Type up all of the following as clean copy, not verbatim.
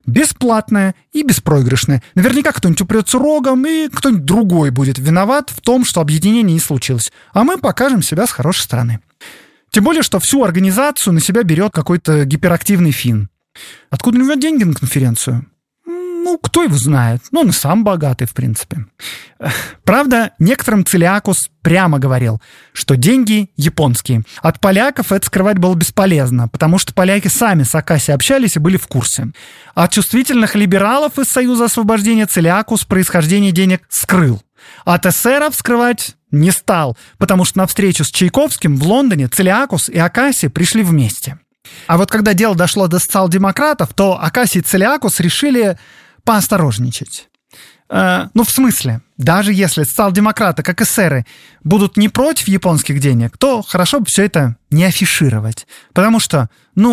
бесплатная и беспроигрышная. Наверняка кто-нибудь упрется рогом, и кто-нибудь другой будет виноват в том, что объединение не случилось. А мы покажем себя с хорошей стороны. Тем более, что всю организацию на себя берет какой-то гиперактивный финн. Откуда у него деньги на конференцию? Кто его знает? Он и сам богатый, в принципе. Правда, некоторым Целиакус прямо говорил, что деньги японские. От поляков это скрывать было бесполезно, потому что поляки сами с Акаси общались и были в курсе. От чувствительных либералов из Союза освобождения Целиакус происхождение денег скрыл. От эсеров скрывать не стал, потому что на встречу с Чайковским в Лондоне Целиакус и Акаси пришли вместе. А вот когда дело дошло до социал-демократов, то Акаси и Целиакус решили поосторожничать. В смысле, даже если социал-демократы, как эсеры, будут не против японских денег, то хорошо бы все это не афишировать. Потому что,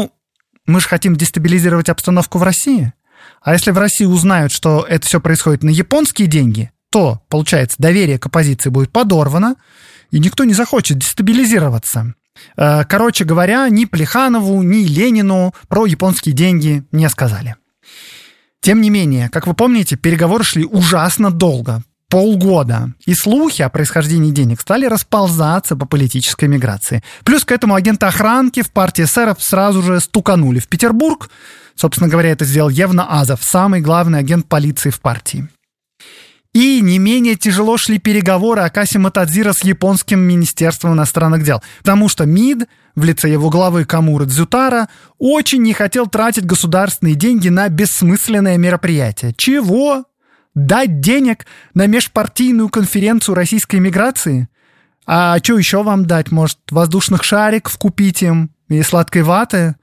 мы же хотим дестабилизировать обстановку в России. А если в России узнают, что это все происходит на японские деньги, то, получается, доверие к оппозиции будет подорвано, и никто не захочет дестабилизироваться. Короче говоря, ни Плеханову, ни Ленину про японские деньги не сказали. Тем не менее, как вы помните, переговоры шли ужасно долго, полгода, и слухи о происхождении денег стали расползаться по политической миграции. Плюс к этому агенты охранки в партии эсеров сразу же стуканули в Петербург. Собственно говоря, это сделал Евна Азов, самый главный агент полиции в партии. И не менее тяжело шли переговоры Акаси Матадзира с японским министерством иностранных дел, потому что МИД в лице его главы Камуры Дзютара очень не хотел тратить государственные деньги на бессмысленное мероприятие. Чего? Дать денег на межпартийную конференцию российской миграции? А что еще вам дать? Может, воздушных шариков купить им? И сладкой ваты?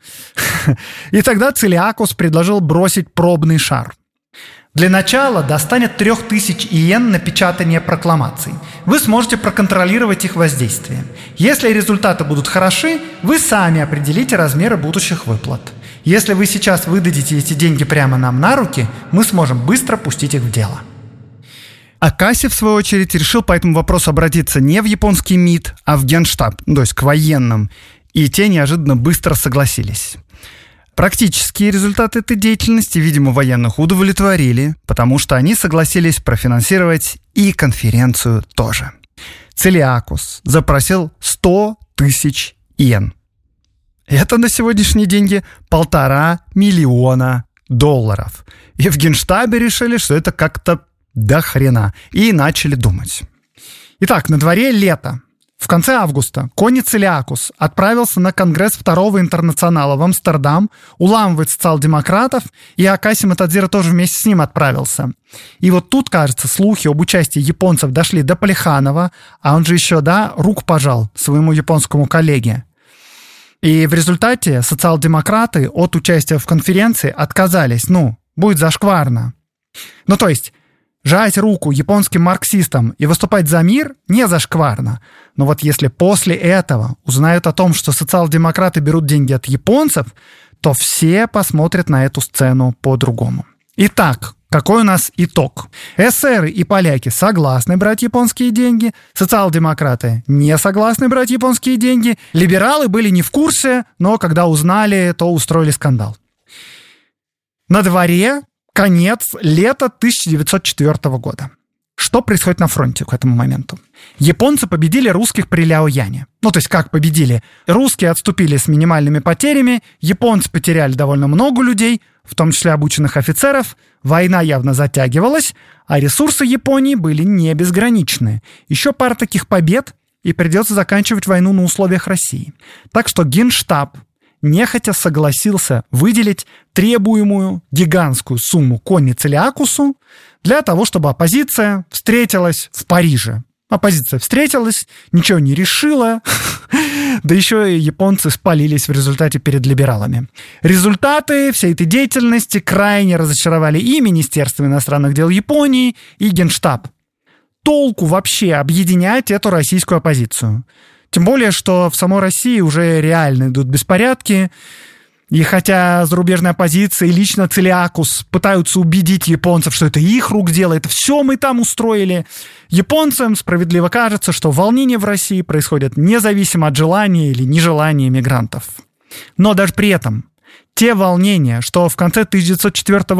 И тогда Целиакус предложил бросить пробный шар. Для начала достанет 3000 иен на печатание прокламаций. Вы сможете проконтролировать их воздействие. Если результаты будут хороши, вы сами определите размеры будущих выплат. Если вы сейчас выдадите эти деньги прямо нам на руки, мы сможем быстро пустить их в дело. Акаси, в свою очередь, решил по этому вопросу обратиться не в японский МИД, а в Генштаб, то есть к военным. И те неожиданно быстро согласились. Практические результаты этой деятельности, видимо, военных удовлетворили, потому что они согласились профинансировать и конференцию тоже. Целиакус запросил 100 000 иен. Это на сегодняшние деньги $1,5 миллиона. И в Генштабе решили, что это как-то до хрена, и начали думать. Итак, на дворе лето. В конце августа Кони Целиакус отправился на конгресс Второго интернационала в Амстердам уламывать социал-демократов, и Акаси Матадзира тоже вместе с ним отправился. И вот тут, кажется, слухи об участии японцев дошли до Плеханова, а он же еще, руку пожал своему японскому коллеге. И в результате социал-демократы от участия в конференции отказались. Будет зашкварно. То есть, жать руку японским марксистам и выступать за мир не зашкварно. Но вот если после этого узнают о том, что социал-демократы берут деньги от японцев, то все посмотрят на эту сцену по-другому. Итак, какой у нас итог? Эсеры и поляки согласны брать японские деньги, социал-демократы не согласны брать японские деньги, либералы были не в курсе, но когда узнали, то устроили скандал. На дворе конец лета 1904 года. Что происходит на фронте к этому моменту? Японцы победили русских при Ляояне. То есть как победили? Русские отступили с минимальными потерями, японцы потеряли довольно много людей, в том числе обученных офицеров, война явно затягивалась, а ресурсы Японии были не безграничны. Еще пара таких побед, и придется заканчивать войну на условиях России. Так что Генштаб нехотя согласился выделить требуемую гигантскую сумму Кони Целиакусу для того, чтобы оппозиция встретилась в Париже. Оппозиция встретилась, ничего не решила, да еще и японцы спалились в результате перед либералами. Результаты всей этой деятельности крайне разочаровали и Министерство иностранных дел Японии, и Генштаб. Толку вообще объединять эту российскую оппозицию? Тем более, что в самой России уже реально идут беспорядки, и хотя зарубежная оппозиция и лично Целиакус пытаются убедить японцев, что это их рук дело, это все мы там устроили, японцам справедливо кажется, что волнения в России происходят независимо от желания или нежелания мигрантов. Но даже при этом те волнения, что в конце 1904